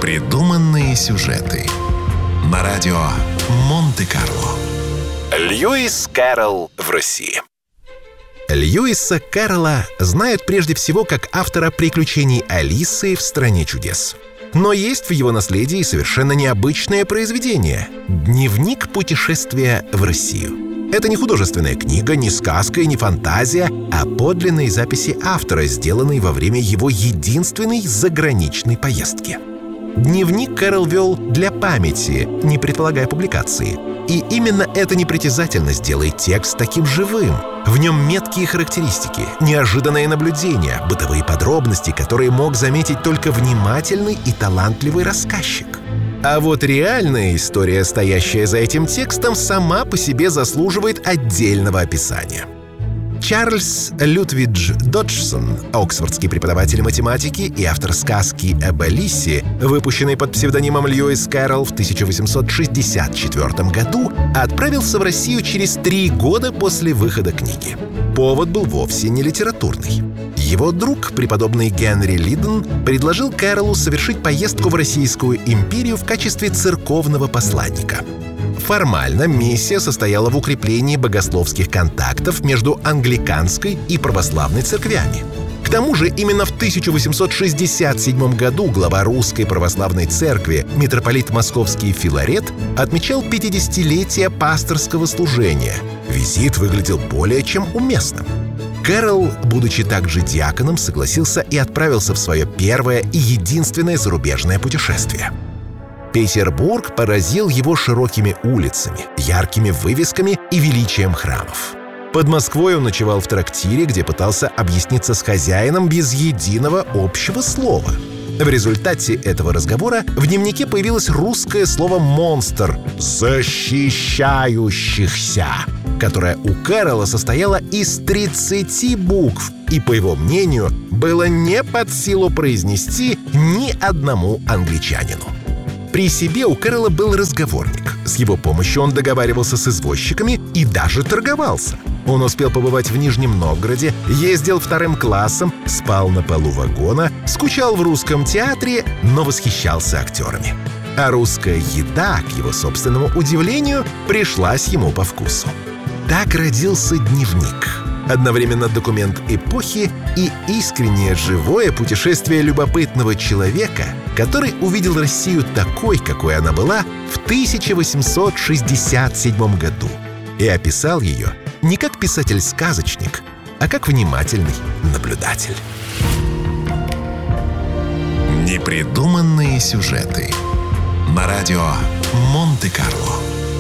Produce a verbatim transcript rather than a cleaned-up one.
Непридуманные сюжеты на радио Монте-Карло. Льюис Кэрролл в России. Льюиса Кэрролла знают прежде всего как автора «Приключений Алисы в стране чудес». Но есть в его наследии совершенно необычное произведение — «Дневник путешествия в Россию». Это не художественная книга, не сказка и не фантазия, а подлинные записи автора, сделанные во время его единственной заграничной поездки. Дневник Кэрролл вел для памяти, не предполагая публикации. И именно эта непритязательность делает текст таким живым. В нем меткие характеристики, неожиданные наблюдения, бытовые подробности, которые мог заметить только внимательный и талантливый рассказчик. А вот реальная история, стоящая за этим текстом, сама по себе заслуживает отдельного описания. Чарльз Лютвидж Доджсон, оксфордский преподаватель математики и автор сказки об Алисе, выпущенной под псевдонимом Льюис Кэрролл в тысяча восемьсот шестьдесят четвёртом году, отправился в Россию через три года после выхода книги. Повод был вовсе не литературный. Его друг, преподобный Генри Лидден, предложил Кэрроллу совершить поездку в Российскую империю в качестве церковного посланника. Формально миссия состояла в укреплении богословских контактов между англиканской и православной церквями. К тому же именно в тысяча восемьсот шестьдесят седьмом году глава Русской православной церкви, митрополит Московский Филарет, отмечал пятидесятилетие пасторского служения. Визит выглядел более чем уместным. Кэрролл, будучи также диаконом, согласился и отправился в свое первое и единственное зарубежное путешествие. Петербург поразил его широкими улицами, яркими вывесками и величием храмов. Под Москвой он ночевал в трактире, где пытался объясниться с хозяином без единого общего слова. В результате этого разговора в дневнике появилось русское слово «монстр» — «защищающихся», которое у Кэрролла состояло из тридцати букв и, по его мнению, было не под силу произнести ни одному англичанину. При себе у Кэрролла был разговорник. С его помощью он договаривался с извозчиками и даже торговался. Он успел побывать в Нижнем Новгороде, ездил вторым классом, спал на полу вагона, скучал в русском театре, но восхищался актерами. А русская еда, к его собственному удивлению, пришлась ему по вкусу. Так родился дневник. Одновременно документ эпохи и искреннее живое путешествие любопытного человека, который увидел Россию такой, какой она была в тысяча восемьсот шестьдесят седьмом году, и описал ее не как писатель-сказочник, а как внимательный наблюдатель. Непридуманные сюжеты на радио Монте-Карло.